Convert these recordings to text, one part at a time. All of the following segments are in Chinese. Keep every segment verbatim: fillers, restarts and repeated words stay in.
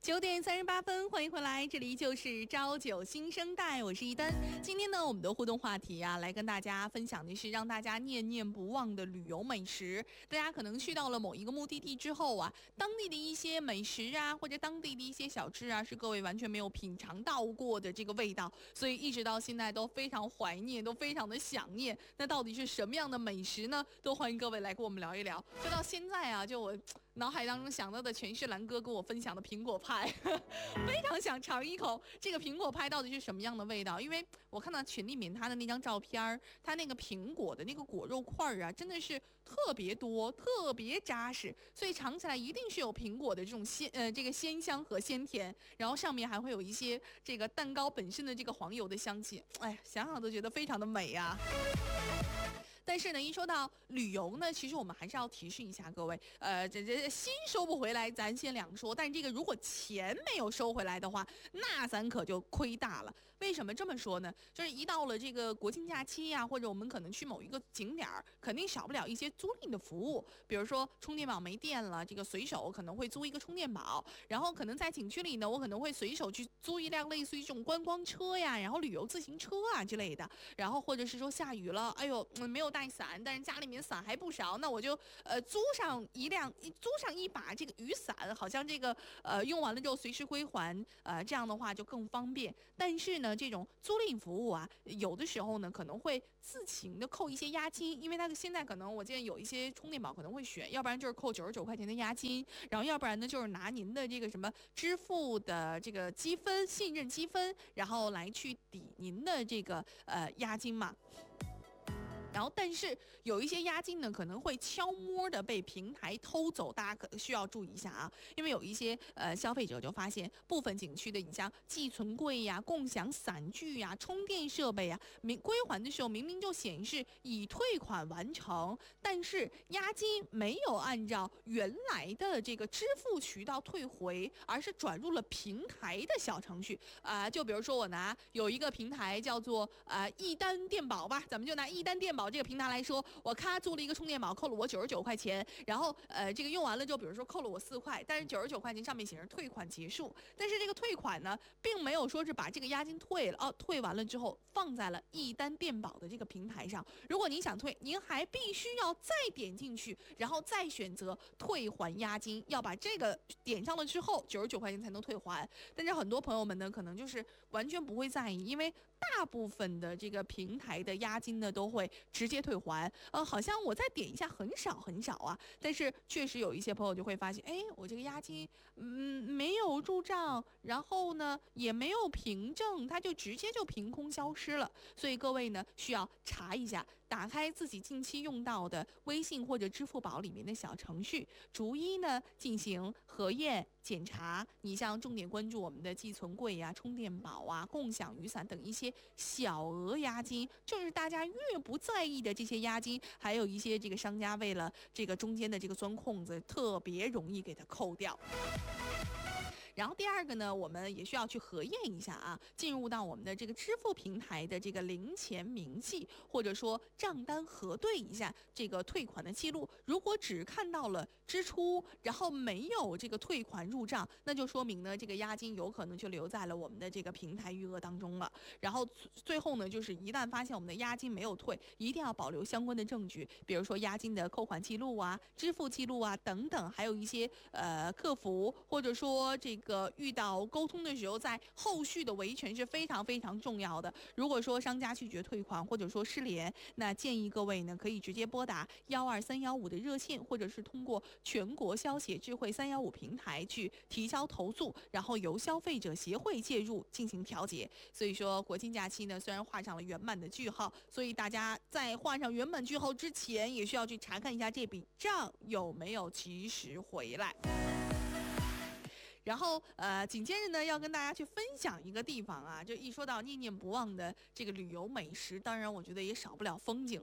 九点三十八分，欢迎回来，这里就是朝九新生代，我是一丹。今天呢，我们的互动话题啊，来跟大家分享的是让大家念念不忘的旅游美食。大家可能去到了某一个目的地之后啊，当地的一些美食啊，或者当地的一些小吃啊，是各位完全没有品尝到过的这个味道，所以一直到现在都非常怀念，都非常的想念。那到底是什么样的美食呢？都欢迎各位来跟我们聊一聊。就到现在啊，就我脑海当中想到的全是蓝哥跟我分享的苹果派。非常想尝一口这个苹果派到底是什么样的味道，因为我看到群里面他的那张照片，他那个苹果的那个果肉块啊，真的是特别多，特别扎实，所以尝起来一定是有苹果的这种鲜呃这个鲜香和鲜甜，然后上面还会有一些这个蛋糕本身的这个黄油的香气，哎，想想都觉得非常的美啊。但是呢，一说到旅游呢，其实我们还是要提示一下各位，呃，这这心收不回来，咱先两说。但是这个如果钱没有收回来的话，那咱可就亏大了。为什么这么说呢？就是一到了这个国庆假期呀、啊，或者我们可能去某一个景点儿，肯定少不了一些租赁的服务。比如说充电宝没电了，这个随手可能会租一个充电宝，然后可能在景区里呢，我可能会随手去租一辆类似于这种观光车呀，然后旅游自行车啊之类的。然后或者是说下雨了，哎呦，嗯、没有带伞，但是家里面伞还不少，那我就呃租上一辆，租上一把这个雨伞，好像这个呃用完了之后随时归还，呃这样的话就更方便。但是呢，这种租赁服务啊，有的时候呢可能会自行的扣一些押金，因为它现在可能我见有一些充电宝可能会选，要不然就是扣九十九块钱的押金，然后要不然呢就是拿您的这个什么支付的这个积分、信任积分，然后来去抵您的这个呃押金嘛。然后，但是有一些押金呢，可能会悄摸的被平台偷走，大家可能需要注意一下啊。因为有一些呃消费者就发现，部分景区的你像寄存柜呀、共享伞具呀、充电设备呀，明归还的时候明明就显示已退款完成，但是押金没有按照原来的这个支付渠道退回，而是转入了平台的小程序啊、呃。就比如说我拿有一个平台叫做呃易单电宝吧，咱们就拿易单电宝这个平台来说，我咔租了一个充电宝，扣了我九十九块钱，然后呃这个用完了之后，比如说扣了我四块，但是九十九块钱上面显示退款结束，但是这个退款呢，并没有说是把这个押金退了哦，退完了之后放在了易单电宝的这个平台上。如果您想退，您还必须要再点进去，然后再选择退还押金，要把这个点上了之后，九十九块钱才能退还。但是很多朋友们呢，可能就是完全不会在意，因为大部分的这个平台的押金呢，都会直接退还，呃，好像我再点一下很少很少啊，但是确实有一些朋友就会发现，哎，我这个押金，嗯，没有入账，然后呢也没有凭证，它就直接就凭空消失了。所以各位呢需要查一下，打开自己近期用到的微信或者支付宝里面的小程序，逐一呢进行核验检查。你像重点关注我们的寄存柜呀、充电宝啊、共享雨伞等一些小额押金，正是大家越不在意的这些押金，还有一些这个商家为了这个中间的这个钻空子，特别容易给它扣掉。然后第二个呢，我们也需要去核验一下啊，进入到我们的这个支付平台的这个零钱明细，或者说账单核对一下这个退款的记录。如果只看到了支出，然后没有这个退款入账，那就说明呢，这个押金有可能就留在了我们的这个平台余额当中了。然后最后呢，就是一旦发现我们的押金没有退，一定要保留相关的证据，比如说押金的扣款记录啊、支付记录啊等等，还有一些呃客服或者说这个。个遇到沟通的时候，在后续的维权是非常非常重要的。如果说商家拒绝退款或者说失联，那建议各位呢可以直接拨打幺二三幺五的热线，或者是通过全国消协智慧三幺五平台去提交投诉，然后由消费者协会介入进行调解。所以说国庆假期呢，虽然画上了圆满的句号，所以大家在画上圆满句号之前，也需要去查看一下这笔账有没有及时回来。然后呃，紧接着呢，要跟大家去分享一个地方啊，就一说到念念不忘的这个旅游美食，当然我觉得也少不了风景了。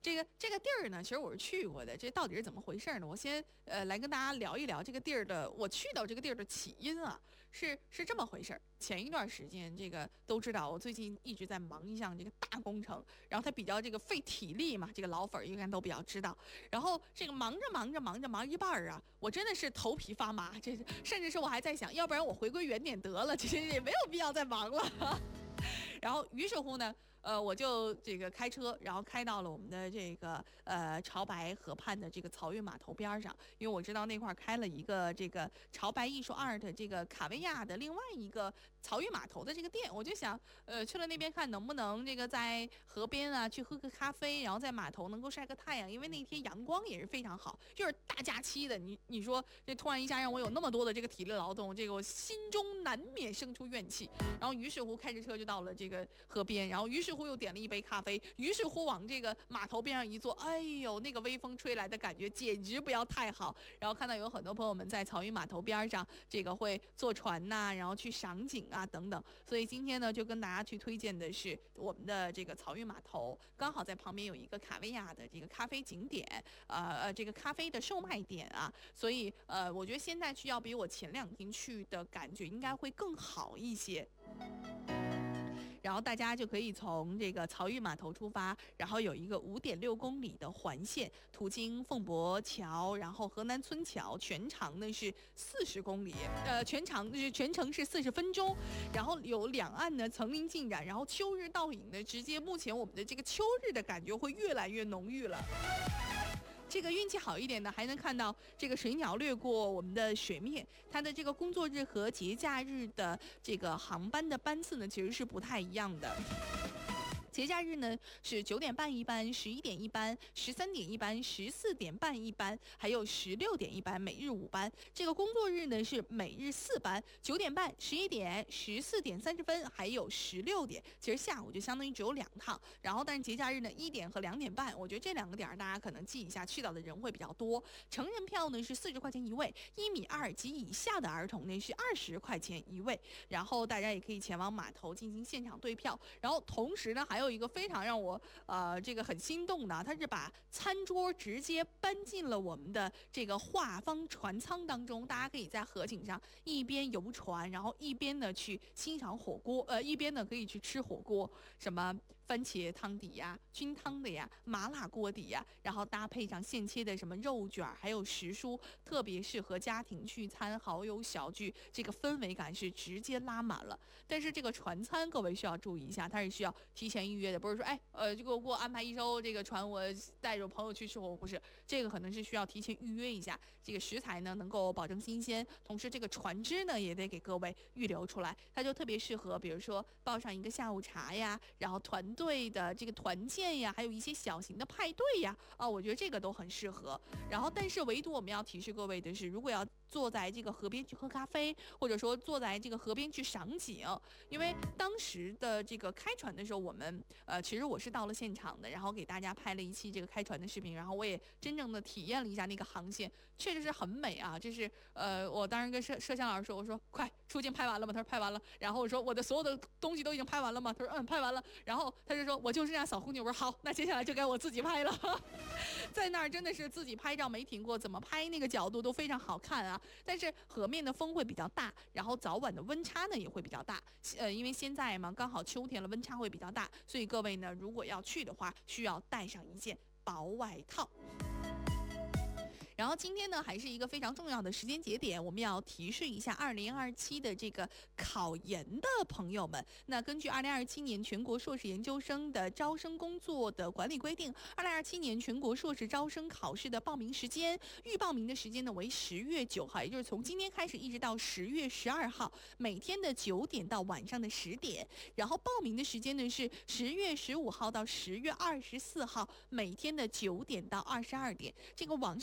这个这个地儿呢，其实我是去过的，这到底是怎么回事呢？我先呃来跟大家聊一聊这个地儿的，我去到这个地儿的起因啊，是是这么回事儿。前一段时间，这个都知道，我最近一直在忙一项这个大工程，然后它比较这个费体力嘛，这个老粉儿应该都比较知道。然后这个忙着忙着忙着忙一半儿啊，我真的是头皮发麻，这甚至是我还在想，要不然我回归原点得了，其实也没有必要再忙了。然后于是乎呢，呃，我就这个开车，然后开到了我们的这个呃潮白河畔的这个漕运码头边上，因为我知道那块儿开了一个这个潮白艺术二的这个卡维亚的另外一个漕运码头的这个店，我就想，呃，去了那边看能不能这个在河边啊去喝个咖啡，然后在码头能够晒个太阳，因为那天阳光也是非常好，就是大假期的，你你说这突然一下让我有那么多的这个体力劳动，这个我心中难免生出怨气，然后于是乎开着车就到了这个河边，然后于是乎又点了一杯咖啡，于是乎往这个码头边上一坐，哎呦，那个微风吹来的感觉简直不要太好。然后看到有很多朋友们在漕运码头边上，这个会坐船呐、啊，然后去赏景啊等等。所以今天呢，就跟大家去推荐的是我们的这个漕运码头，刚好在旁边有一个卡维亚的这个咖啡景点，呃呃，这个咖啡的售卖点啊。所以呃，我觉得现在去要比我前两天去的感觉应该会更好一些。然后大家就可以从这个漕运码头出发，然后有一个五点六公里的环线，途经凤博桥，然后河南村桥，全长呢是四十公里，呃，全长是全程是四十分钟，然后有两岸呢层林尽染，然后秋日倒影呢，直接目前我们的这个秋日的感觉会越来越浓郁了。这个运气好一点的，还能看到这个水鸟掠过我们的水面。它的这个工作日和节假日的这个航班的班次呢，其实是不太一样的。节假日呢是九点半一班，十一点一班，十三点一班，十四点半一班，还有十六点一班，每日五班。这个工作日呢是每日四班，九点半、十一点、十四点三十分，还有十六点。其实下午就相当于只有两趟。然后，但是节假日呢一点和两点半，我觉得这两个点大家可能记一下，去到的人会比较多。成人票呢是四十块钱一位，一米二及以下的儿童呢是二十块钱一位。然后大家也可以前往码头进行现场对票。然后同时呢还有。有一个非常让我呃这个很心动的，他是把餐桌直接搬进了我们的这个画舫船舱当中，大家可以在河景上一边游船，然后一边呢去欣赏火锅，呃一边呢可以去吃火锅，什么番茄汤底呀、菌汤的呀、麻辣锅底呀，然后搭配上现切的什么肉卷，还有时蔬，特别适合家庭聚餐、好友小聚，这个氛围感是直接拉满了。但是这个船餐各位需要注意一下，它是需要提前预约的，不是说哎呃这个给我安排一艘这个船，我带着朋友去吃火锅，不是，这个可能是需要提前预约一下。这个食材呢能够保证新鲜，同时这个船只呢也得给各位预留出来，它就特别适合，比如说报上一个下午茶呀，然后团队的这个团建呀，还有一些小型的派对呀，啊，我觉得这个都很适合。然后，但是唯独我们要提示各位的是，如果要坐在这个河边去喝咖啡，或者说坐在这个河边去赏景，因为当时的这个开船的时候，我们呃，其实我是到了现场的，然后给大家拍了一期这个开船的视频，然后我也真正的体验了一下那个航线，确实是很美啊。这是呃，我当时跟摄摄像老师说，我说快出镜拍完了吗？他说拍完了。然后我说我的所有的东西都已经拍完了吗？他说嗯，拍完了。然后他就说我就剩下扫红景。我说好，那接下来就该我自己拍了。在那儿真的是自己拍照没停过，怎么拍那个角度都非常好看啊。但是河面的风会比较大，然后早晚的温差呢也会比较大。呃，因为现在嘛刚好秋天了，温差会比较大，所以各位呢如果要去的话，需要带上一件薄外套。然后今天呢，还是一个非常重要的时间节点，我们要提示一下二零二七的这个考研的朋友们。那根据二零二七年全国硕士研究生的招生工作的管理规定，二零二七年全国硕士招生考试的报名时间，预报名的时间呢为十月九号，也就是从今天开始一直到十月十二号，每天的九点到晚上的十点。然后报名的时间呢是十月十五号到十月二十四号，每天的九点到二十二点。这个网上报名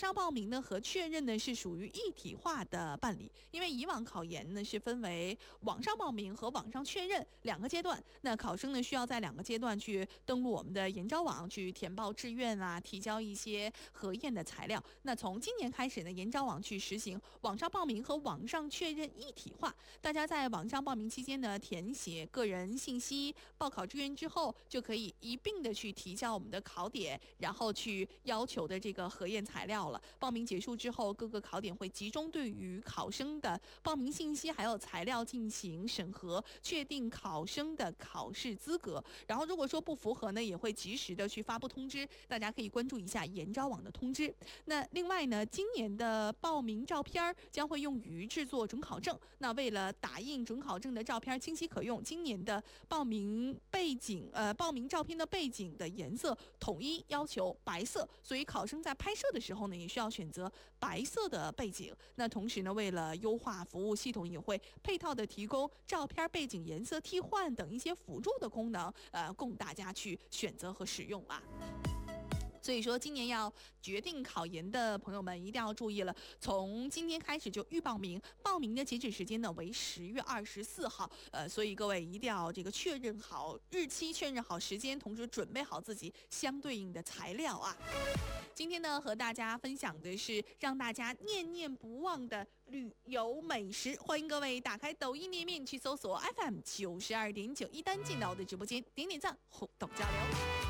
名呢和确认呢是属于一体化的办理，因为以往考研呢是分为网上报名和网上确认两个阶段，那考生呢需要在两个阶段去登录我们的研招网去填报志愿啊，提交一些核验的材料。那从今年开始呢，研招网去实行网上报名和网上确认一体化，大家在网上报名期间呢，填写个人信息、报考志愿之后，就可以一并的去提交我们的考点，然后去要求的这个核验材料了。报名结束之后，各个考点会集中对于考生的报名信息还有材料进行审核，确定考生的考试资格。然后如果说不符合呢，也会及时的去发布通知，大家可以关注一下研招网的通知。那另外呢，今年的报名照片将会用于制作准考证。那为了打印准考证的照片清晰可用，今年的报名背景呃报名照片的背景的颜色统一要求白色，所以考生在拍摄的时候呢，也需要选择白色的背景。那同时呢，为了优化服务，系统也会配套的提供照片背景颜色替换等一些辅助的功能，呃，供大家去选择和使用啦。所以说，今年要决定考研的朋友们一定要注意了，从今天开始就预报名，报名的截止时间呢为十月二十四号，呃，所以各位一定要这个确认好日期，确认好时间，同时准备好自己相对应的材料啊。今天呢，和大家分享的是让大家念念不忘的旅游美食，欢迎各位打开抖音页面去搜索 F M 九十二点九一单进到我的直播间，点点赞，互动交流。